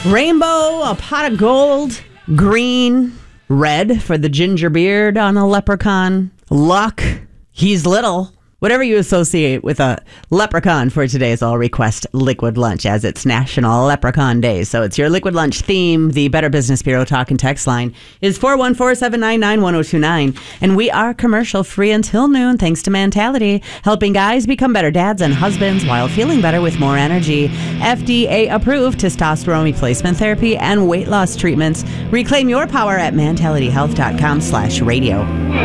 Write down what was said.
Rainbow, a pot of gold, green, red for the ginger beard on a leprechaun, luck, he's little. Whatever you associate with a leprechaun for today's All Request Liquid Lunch, as it's National Leprechaun Day. So it's your Liquid Lunch theme. The Better Business Bureau talk and text line is 414-799-1029. And we are commercial free until noon, thanks to Mentality, helping guys become better dads and husbands while feeling better with more energy. FDA approved testosterone replacement therapy and weight loss treatments. Reclaim your power at mentalityhealth.com/radio.